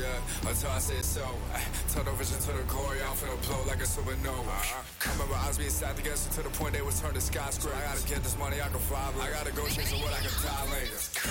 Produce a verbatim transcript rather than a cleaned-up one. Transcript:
yeah, until I say so. Tunnel vision to the core, yeah, I'm finna blow like a supernova. Uh-huh. I remember I was being sad together to the point they would turn to skyscrapers. I gotta get this money, I can fly, but I gotta go chasing what I can die later.